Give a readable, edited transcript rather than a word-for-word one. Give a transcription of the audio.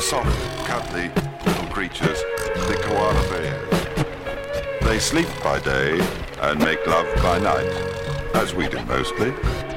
soft, cuddly little creatures, the koala bears. They sleep by day and make love by night, as we do mostly.